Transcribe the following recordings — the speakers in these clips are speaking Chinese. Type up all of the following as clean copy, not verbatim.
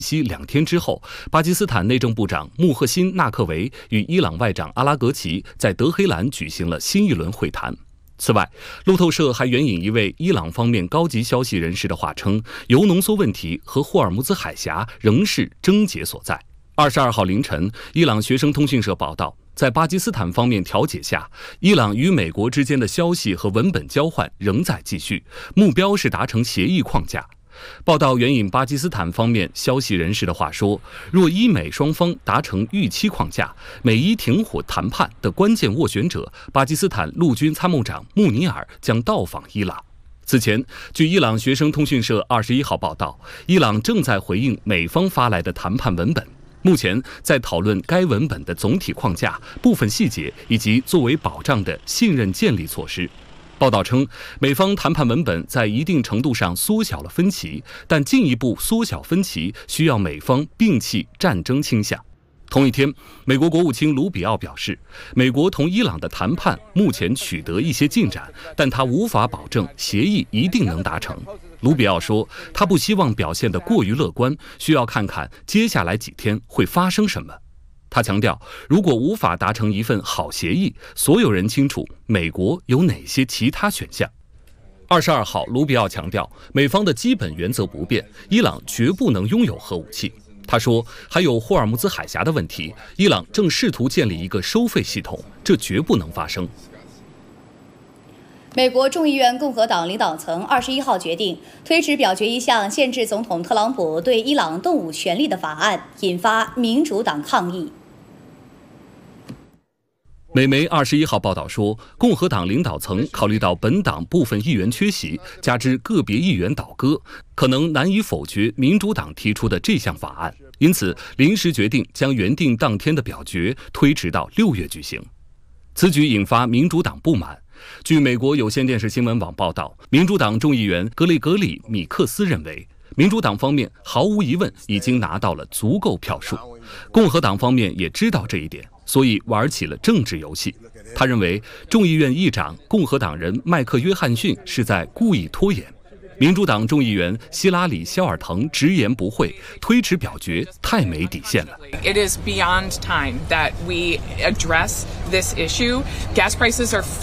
息2天之后，巴基斯坦内政部长穆赫辛·纳克维与伊朗外长阿拉格齐在德黑兰举行了新一轮会谈。此外，路透社还援引一位伊朗方面高级消息人士的话称，铀浓缩问题和霍尔木兹海峡仍是症结所在。22号凌晨，伊朗学生通讯社报道，在巴基斯坦方面调解下，伊朗与美国之间的消息和文本交换仍在继续，目标是达成协议框架。报道援引巴基斯坦方面消息人士的话说，若伊美双方达成预期框架，美伊停火谈判的关键斡旋者巴基斯坦陆军参谋长穆尼尔将到访伊朗。此前，据伊朗学生通讯社21号报道，伊朗正在回应美方发来的谈判文本，目前在讨论该文本的总体框架、部分细节以及作为保障的信任建立措施。报道称，美方谈判文本在一定程度上缩小了分歧，但进一步缩小分歧需要美方摒弃战争倾向。同一天，美国国务卿卢比奥表示，美国同伊朗的谈判目前取得一些进展，但他无法保证协议一定能达成。卢比奥说，他不希望表现得过于乐观，需要看看接下来几天会发生什么。他强调，如果无法达成一份好协议，所有人清楚美国有哪些其他选项。22号，卢比奥强调，美方的基本原则不变，伊朗绝不能拥有核武器。他说，还有霍尔木兹海峡的问题，伊朗正试图建立一个收费系统，这绝不能发生。 美国众议院共和党领导层21号决定推迟表决一项限制总统特朗普对伊朗动武权利的法案，引发民主党抗议。 美媒21号报道说，共和党领导层考虑到本党部分议员缺席，加之个别议员倒戈，可能难以否决民主党提出的这项法案，因此临时决定将原定当天的表决推迟到6月举行。此举引发民主党不满。据美国有线电视新闻网报道，民主党众议员格雷格里·米克斯认为，民主党方面毫无疑问已经拿到了足够票数，共和党方面也知道这一点，所以玩起了政治游戏。他认为众议院议长共和党人麦克约翰逊是在故意拖延。民主党众议员希拉里·肖尔腾直言不讳，推迟表决太没底线了。 It is beyond time that we address this issue. Gas prices are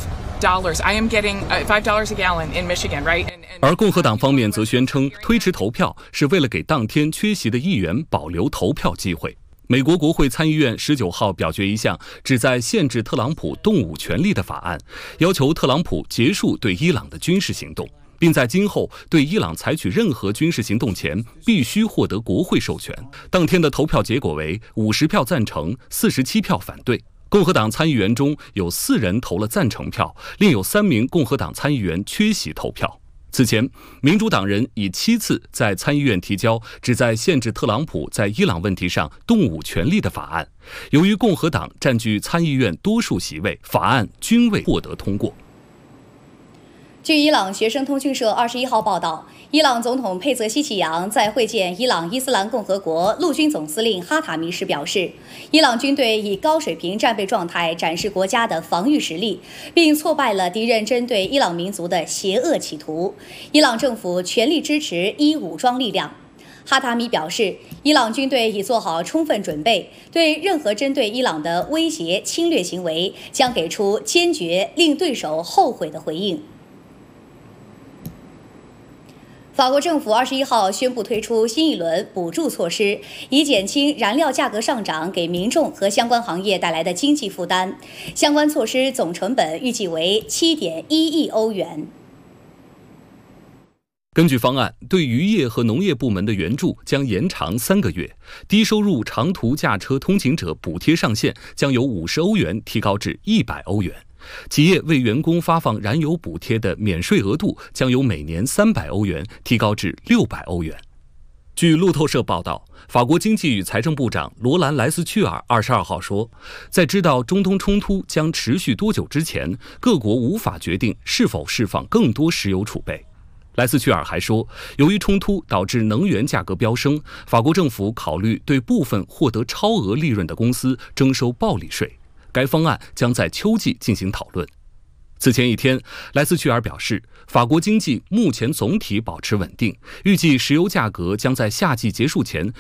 $5. I am getting $5 a gallon in Michigan, right? 而共和党方面则宣称，推迟投票是为了给当天缺席的议员保留投票机会。美国国会参议院19号表决一项旨在限制特朗普动武权利的法案，要求特朗普结束对伊朗的军事行动，并在今后对伊朗采取任何军事行动前必须获得国会授权。当天的投票结果为50票赞成，47票反对。共和党参议员中有4人投了赞成票，另有3名共和党参议员缺席投票。此前，民主党人已7次在参议院提交旨在限制特朗普在伊朗问题上动武权利的法案，由于共和党占据参议院多数席位，法案均未获得通过。 据伊朗学生通讯社21号报道，伊朗总统佩泽希奇扬在会见伊朗伊斯兰共和国陆军总司令哈塔米时表示，伊朗军队以高水平战备状态展示国家的防御实力，并挫败了敌人针对伊朗民族的邪恶企图。伊朗政府全力支持伊武装力量。哈塔米表示，伊朗军队已做好充分准备，对任何针对伊朗的威胁侵略行为将给出坚决令对手后悔的回应。法国政府21号宣布推出新一轮补助措施，以减轻燃料价格上涨给民众和相关行业带来的经济负担。相关措施总成本预计为7.1亿欧元。 根据方案，对渔业和农业部门的援助将延长3个月，低收入长途驾车通勤者补贴上限将由50欧元提高至100欧元。企业为员工发放燃油补贴的免税额度将由每年300欧元提高至600欧元。据路透社报道，法国经济与财政部长罗兰·莱斯屈尔22号说，在知道中东冲突将持续多久之前，各国无法决定是否释放更多石油储备。莱斯屈尔还说，由于冲突导致能源价格飙升，法国政府考虑对部分获得超额利润的公司征收暴利税。该方案将在秋季进行讨论。 此前一天，莱斯屈尔表示，法国经济目前总体保持稳定，预计石油价格将在夏季结束前